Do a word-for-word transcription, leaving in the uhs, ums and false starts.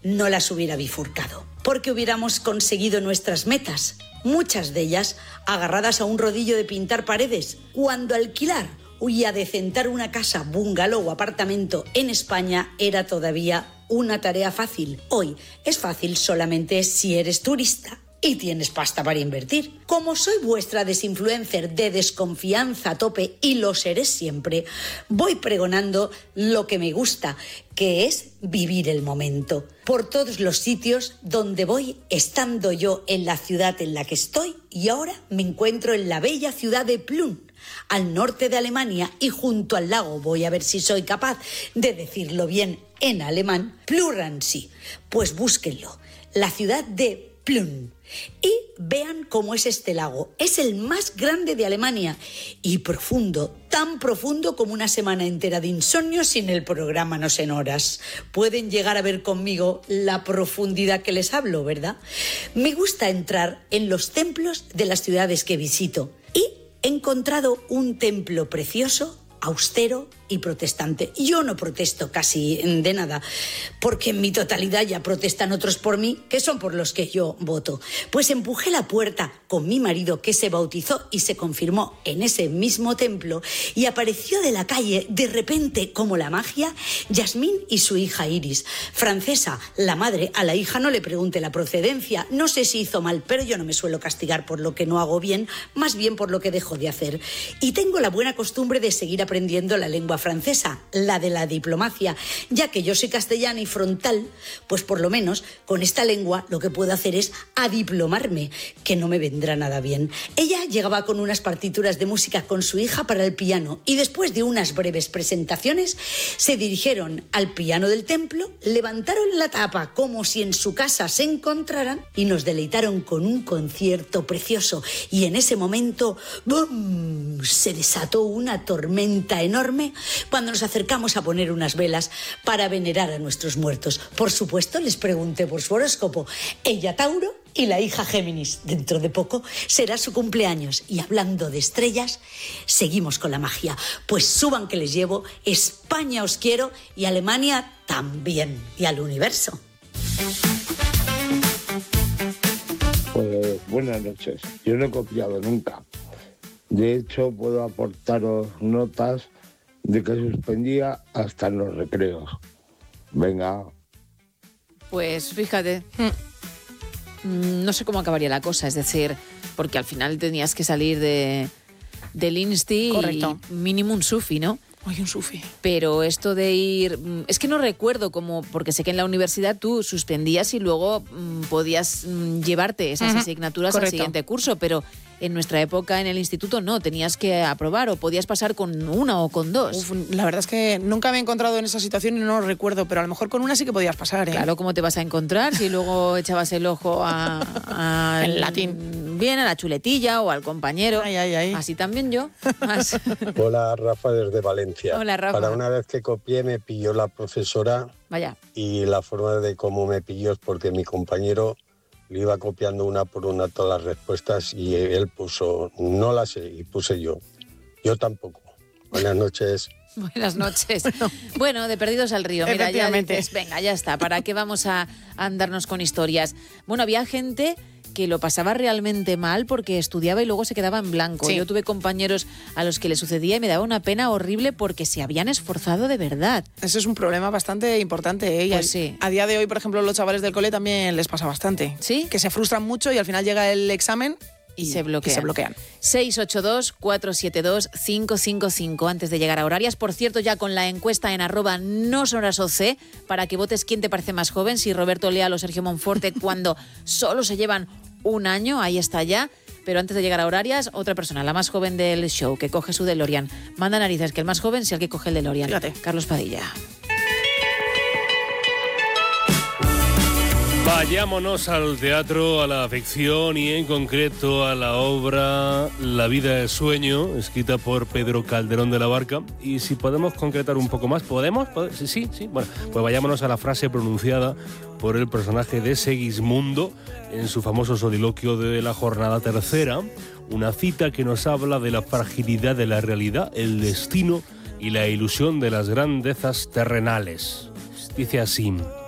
no las hubiera bifurcado, porque hubiéramos conseguido nuestras metas, muchas de ellas agarradas a un rodillo de pintar paredes, cuando alquilar y adecentar una casa, bungalow o apartamento en España era todavía una tarea fácil. Hoy es fácil solamente si eres turista y tienes pasta para invertir. Como soy vuestra desinfluencer de desconfianza a tope y lo seré siempre, voy pregonando lo que me gusta, que es vivir el momento. Por todos los sitios donde voy, estando yo en la ciudad en la que estoy, y ahora me encuentro en la bella ciudad de Plön, al norte de Alemania, y junto al lago, voy a ver si soy capaz de decirlo bien en alemán, Pluransee. Pues búsquenlo, la ciudad de Plön, y vean cómo es este lago. Es el más grande de Alemania y profundo, tan profundo como una semana entera de insomnio sin el programa No sé en horas. Pueden llegar a ver conmigo la profundidad que les hablo, ¿verdad? Me gusta entrar en los templos de las ciudades que visito y he encontrado un templo precioso, austero y protestante. Yo no protesto casi de nada, porque en mi totalidad ya protestan otros por mí, que son por los que yo voto. Pues empujé la puerta con mi marido, que se bautizó y se confirmó en ese mismo templo, y apareció de la calle, de repente, como la magia, Yasmín y su hija Iris. Francesa, la madre, a la hija no le pregunte la procedencia. No sé si hizo mal, pero yo no me suelo castigar por lo que no hago bien, más bien por lo que dejo de hacer. Y tengo la buena costumbre de seguir aprendiendo la lengua francesa, la de la diplomacia, ya que yo soy castellana y frontal, pues por lo menos con esta lengua lo que puedo hacer es adiplomarme, que no me vendrá nada bien. Ella llegaba con unas partituras de música con su hija para el piano, y después de unas breves presentaciones se dirigieron al piano del templo, levantaron la tapa como si en su casa se encontraran y nos deleitaron con un concierto precioso. Y en ese momento ¡bum!, se desató una tormenta enorme cuando nos acercamos a poner unas velas para venerar a nuestros muertos. Por supuesto, les pregunté por su horóscopo. Ella Tauro y la hija Géminis. Dentro de poco será su cumpleaños. Y hablando de estrellas, seguimos con la magia. Pues suban que les llevo, España os quiero y Alemania también. Y al universo. Pues buenas noches. Yo no he copiado nunca. De hecho, puedo aportaros notas de que suspendía hasta en los recreos. Venga. Pues fíjate, no sé cómo acabaría la cosa, es decir, porque al final tenías que salir de del Insti. Correcto. Y mínimo un sufi, ¿no? Oye, un sufi. Pero esto de ir... Es que no recuerdo cómo... Porque sé que en la universidad tú suspendías y luego mmm, podías mmm, llevarte esas uh-huh. asignaturas Correcto. Al siguiente curso, pero en nuestra época en el instituto no, tenías que aprobar o podías pasar con una o con dos. Uf, la verdad es que nunca me he encontrado en esa situación y no lo recuerdo, pero a lo mejor con una sí que podías pasar, ¿eh? Claro, ¿cómo te vas a encontrar si luego echabas el ojo a... a el latín. Bien, a la chuletilla o al compañero. Ay, ay, ay. Así también yo. Más. Hola, Rafa, desde Valencia. Hola, Rafa. Para una vez que copié me pilló la profesora. Vaya. Y la forma de cómo me pilló es porque mi compañero le iba copiando una por una todas las respuestas y él puso, no la sé, y puse yo. Yo tampoco. Buenas noches. Buenas noches. Bueno, bueno, de perdidos al río. Mira, ya dices, venga, ya está. ¿Para qué vamos a andarnos con historias? Bueno, había gente que lo pasaba realmente mal porque estudiaba y luego se quedaba en blanco. Sí. Yo tuve compañeros a los que le sucedía y me daba una pena horrible porque se habían esforzado de verdad. Eso es un problema bastante importante, ¿eh? Y pues sí. A día de hoy, por ejemplo, los chavales del cole también les pasa bastante. ¿Sí? Que se frustran mucho y al final llega el examen y, y se bloquean. Y se bloquean. seis ocho dos, cuatro siete dos, cinco cinco cinco antes de llegar a horarias. Por cierto, ya con la encuesta en arroba no son horas O C para que votes quién te parece más joven, si Roberto Leal o Sergio Monforte, cuando solo se llevan un año, ahí está ya. Pero antes de llegar a horarias, otra persona, la más joven del show, que coge su DeLorean. Manda narices que el más joven sea el que coge el DeLorean. Fíjate. Carlos Padilla. Vayámonos al teatro, a la ficción y en concreto a la obra La vida es sueño, escrita por Pedro Calderón de la Barca. Y si podemos concretar un poco más, ¿podemos? Sí, sí, sí. Bueno, pues vayámonos a la frase pronunciada por el personaje de Segismundo en su famoso soliloquio de la jornada tercera, una cita que nos habla de la fragilidad de la realidad, el destino y la ilusión de las grandezas terrenales. Dice así: